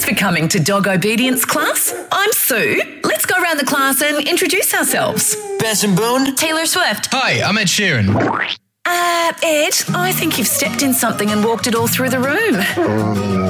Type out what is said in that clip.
for coming to dog obedience class. I'm Sue. Let's go around the class and introduce ourselves. Benson Boone. Taylor Swift. Hi, I'm Ed Sheeran. Ed, I think you've stepped in something and walked it all through the room.